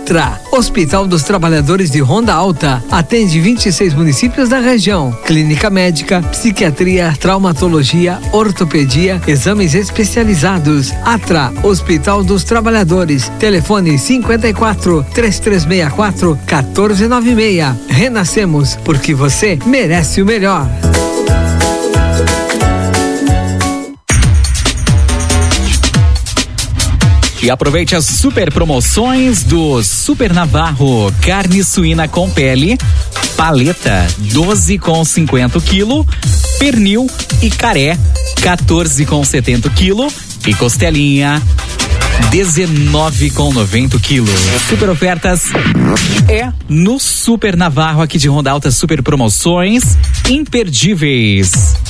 Atra, Hospital dos Trabalhadores de Ronda Alta, atende 26 municípios da região. Clínica médica, psiquiatria, traumatologia, ortopedia, exames especializados. Atra, Hospital dos Trabalhadores. Telefone 54 3364 1496. Renascemos porque você merece o melhor. E aproveite as super promoções do Super Navarro. Carne suína com pele, paleta 12,50 quilo, pernil e caré 14,70 quilo e costelinha 19,90 quilo. Super ofertas é no Super Navarro aqui de Ronda Alta, super promoções imperdíveis.